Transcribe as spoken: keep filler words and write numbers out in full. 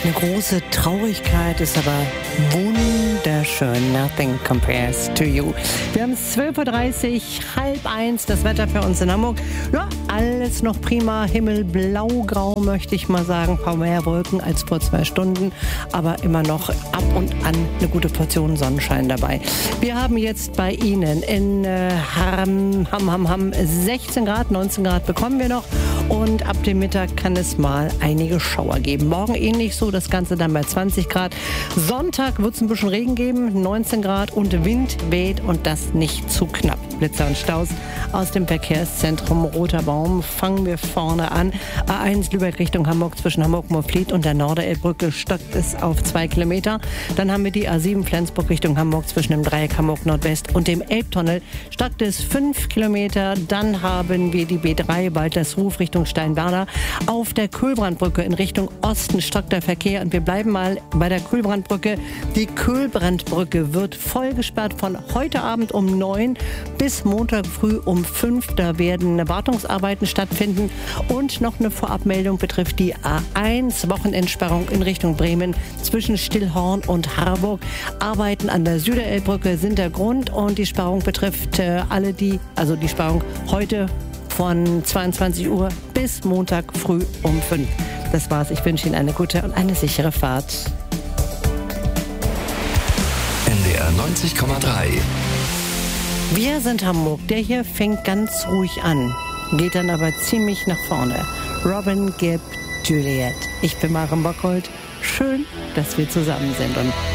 Eine große Traurigkeit ist aber wunderschön. Nothing compares to you. Wir haben es zwölf Uhr dreißig, halb eins, das Wetter für uns in Hamburg. Ja, alles noch prima. Himmel blau-grau, möchte ich mal sagen. Ein paar mehr Wolken als vor zwei Stunden. Aber immer noch ab und an eine gute Portion Sonnenschein dabei. Wir haben jetzt bei Ihnen in äh, Ham, Ham, Ham, Ham sechzehn Grad, neunzehn Grad bekommen wir noch. Und ab dem Mittag kann es mal einige Schauer geben. Morgen ähnlich so, das Ganze dann bei zwanzig Grad. Sonntag wird es ein bisschen Regen geben, neunzehn Grad und Wind weht und das nicht zu knapp. Blitzer und Staus aus dem Verkehrszentrum Roter Baum. Fangen wir vorne an. A eins Lübeck Richtung Hamburg zwischen Hamburg-Moorfleet und der Norderelbbrücke stockt es auf zwei Kilometer. Dann haben wir die A sieben Flensburg Richtung Hamburg zwischen dem Dreieck Hamburg Nordwest und dem Elbtunnel stockt es fünf Kilometer. Dann haben wir die B drei Baldersruf Richtung Steinwerder. Auf der Kühlbrandbrücke in Richtung Osten stockt der Verkehr und wir bleiben mal bei der Kühlbrandbrücke. Die Kühlbrandbrücke wird voll gesperrt von heute Abend um neun bis Montag früh um fünf. Da werden Wartungsarbeiten stattfinden. Und noch eine Vorabmeldung betrifft die A eins Wochenendsperrung in Richtung Bremen zwischen Stillhorn und Harburg. Arbeiten an der Süderelbbrücke sind der Grund und die Sperrung betrifft äh, alle die, also die Sperrung heute von zweiundzwanzig Uhr bis Montag früh um fünf. Das war's. Ich wünsche Ihnen eine gute und eine sichere Fahrt. N D R neunzig Komma drei. Wir sind Hamburg. Der hier fängt ganz ruhig an, geht dann aber ziemlich nach vorne. Robin Gibb, Juliet. Ich bin Maren Bockholt. Schön, dass wir zusammen sind und